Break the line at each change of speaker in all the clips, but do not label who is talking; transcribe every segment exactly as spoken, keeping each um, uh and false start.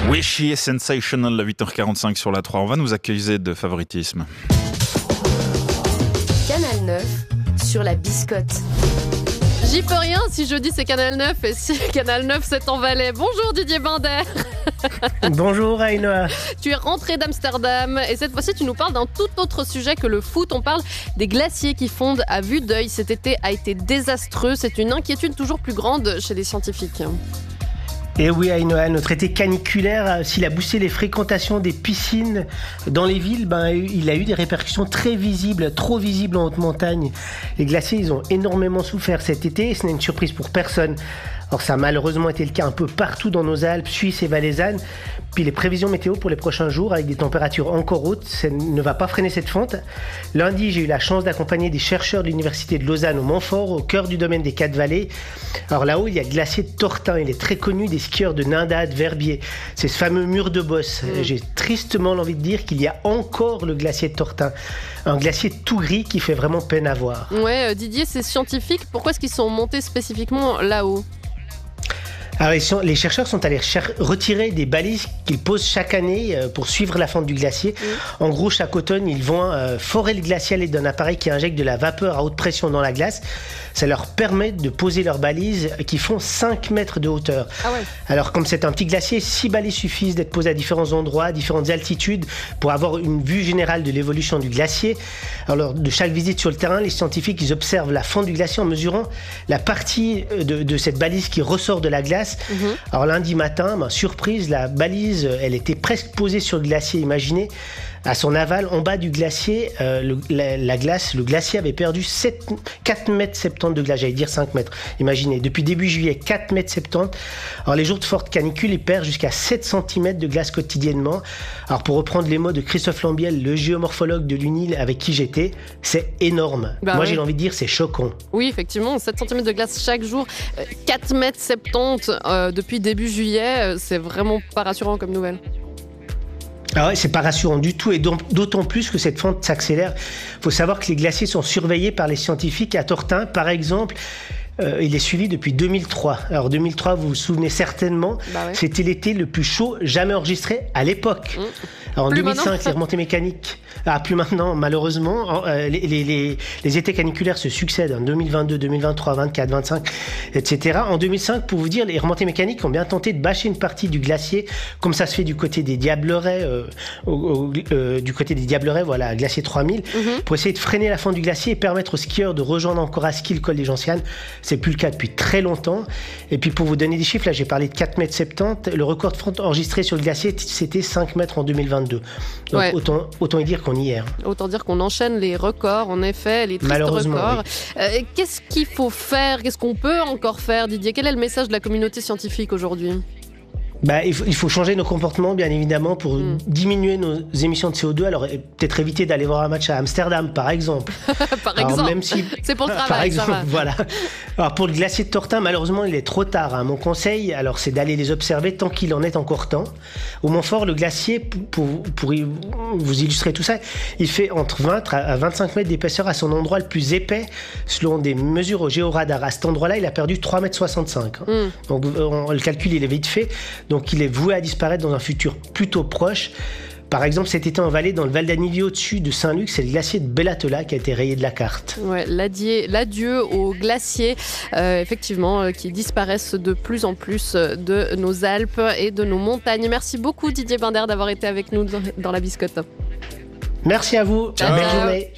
Wishy et Sensational, à huit heures quarante-cinq sur la trois. On va nous accuser de favoritisme.
Canal neuf sur la biscotte.
J'y peux rien si je dis c'est Canal neuf et si Canal neuf c'est en Valais. Bonjour Didier Binder.
Bonjour Aïnoa.
Tu es rentré d'Amsterdam et cette fois-ci tu nous parles d'un tout autre sujet que le foot. On parle des glaciers qui fondent à vue d'œil. Cet été a été désastreux. C'est une inquiétude toujours plus grande chez les scientifiques.
Et oui Aïnoa, notre été caniculaire, s'il a boosté les fréquentations des piscines dans les villes, ben, il a eu des répercussions très visibles, trop visibles en haute montagne. Les glaciers, ils ont énormément souffert cet été et ce n'est une surprise pour personne. Or, ça a malheureusement été le cas un peu partout dans nos Alpes, Suisses et valaisannes. Puis les prévisions météo pour les prochains jours, avec des températures encore hautes, ça ne va pas freiner cette fonte. Lundi, j'ai eu la chance d'accompagner des chercheurs de l'université de Lausanne au Montfort, au cœur du domaine des Quatre Vallées. Alors là-haut, il y a le glacier de Tortin. Il est très connu des skieurs de Nindade, Verbier. C'est ce fameux mur de bosse. Mmh. J'ai tristement l'envie de dire qu'il y a encore le glacier de Tortin. Un glacier tout gris qui fait vraiment peine à voir.
Ouais, Didier, c'est scientifique. Pourquoi est-ce qu'ils sont montés spécifiquement là-haut ?
Alors, les chercheurs sont allés cher- retirer des balises qu'ils posent chaque année pour suivre la fente du glacier. Mmh. En gros, chaque automne, ils vont euh, forer le glacier à l'aide d'un appareil qui injecte de la vapeur à haute pression dans la glace. Ça leur permet de poser leurs balises qui font cinq mètres de hauteur.
Ah ouais.
Alors, comme c'est un petit glacier, six balises suffisent d'être posées à différents endroits, à différentes altitudes, pour avoir une vue générale de l'évolution du glacier. Alors, lors de chaque visite sur le terrain, les scientifiques ils observent la fente du glacier en mesurant la partie de, de cette balise qui ressort de la glace. Mmh. Alors lundi matin, ben, surprise, la balise, elle était presque posée sur le glacier. Imaginez, à son aval, en bas du glacier, euh, le, la, la glace, le glacier avait perdu sept, quatre mètres soixante-dix de glace, j'allais dire cinq mètres. Imaginez, depuis début juillet, quatre mètres soixante-dix. Alors les jours de forte canicule, ils perdent jusqu'à sept centimètres de glace quotidiennement. Alors pour reprendre les mots de Christophe Lambiel, le géomorphologue de l'U N I L avec qui j'étais, c'est énorme. Bah Moi oui. j'ai envie de dire, c'est choquant.
Oui, effectivement, sept centimètres de glace chaque jour, quatre mètres soixante-dix euh, depuis début juillet, c'est vraiment pas rassurant comme nouvelle.
Ah ouais, c'est pas rassurant du tout et d'autant plus que cette fente s'accélère. Il faut savoir que les glaciers sont surveillés par les scientifiques à Tortin, par exemple. Euh, il est suivi depuis deux mille trois. Alors deux mille trois, vous vous souvenez certainement, bah ouais. C'était l'été le plus chaud jamais enregistré à l'époque. Mmh. Alors en plus deux mille cinq, maintenant. Les remontées mécaniques. Ah, plus maintenant, malheureusement. Euh, les, les, les, les étés caniculaires se succèdent en deux mille vingt-deux, deux mille vingt-trois, vingt-quatre, vingt-cinq, et cetera. En deux mille cinq, pour vous dire, les remontées mécaniques ont bien tenté de bâcher une partie du glacier, comme ça se fait du côté des Diablerets, euh, au, au, euh, du côté des Diablerets, voilà, glacier trois mille, mmh. Pour essayer de freiner la fente du glacier et permettre aux skieurs de rejoindre encore à ski le col des Gentianes. C'est plus le cas depuis très longtemps. Et puis pour vous donner des chiffres, là j'ai parlé de quatre mètres soixante-dix. Le record de fente enregistré sur le glacier, c'était cinq mètres en deux mille vingt-deux. Donc ouais. autant, autant y dire qu'on y est. Hein.
Autant dire qu'on enchaîne les records, en effet, les tristes records. Oui. Euh, qu'est-ce qu'il faut faire ? Qu'est-ce qu'on peut encore faire, Didier ? Quel est le message de la communauté scientifique aujourd'hui ?
Bah, il, faut, il faut changer nos comportements, bien évidemment, pour mmh. diminuer nos émissions de C O deux. Alors, peut-être éviter d'aller voir un match à Amsterdam, par exemple.
par
Alors,
exemple
même si...
C'est pour le travail,
par exemple,
ça va.
Voilà. Alors, pour le glacier de Tortin, malheureusement, il est trop tard. Hein. Mon conseil, alors, c'est d'aller les observer tant qu'il en est encore temps. Au Montfort, le glacier, pour, pour, pour vous illustrer tout ça, il fait entre vingt à vingt-cinq mètres d'épaisseur à son endroit le plus épais, selon des mesures au géoradar. À cet endroit-là, il a perdu trois mètres soixante-cinq. Hein. Mmh. Donc, on, le calcul, il est vite fait. Donc, il est voué à disparaître dans un futur plutôt proche. Par exemple, cet été en Valais, dans le Val d'Anivie au-dessus de Saint-Luc, c'est le glacier de Bellatela qui a été rayé de la carte.
Ouais, l'adieu, l'adieu aux glaciers, euh, effectivement, euh, qui disparaissent de plus en plus de nos Alpes et de nos montagnes. Merci beaucoup Didier Binder d'avoir été avec nous dans la biscotte.
Merci à vous.
Ciao.
Belle journée.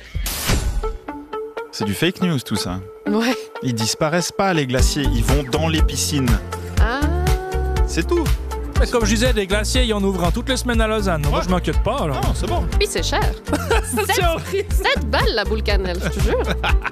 C'est du fake news tout ça.
Ouais.
Ils disparaissent pas les glaciers, ils vont dans les piscines.
Ah.
C'est tout.
Mais comme je disais, des glaciers, ils en ouvrent un toutes les semaines à Lausanne. Donc ouais. Moi, je m'inquiète pas. Alors.
Non, c'est bon.
Puis c'est cher.
C'est horrible.
sept balles la boule cannelle, je te jure.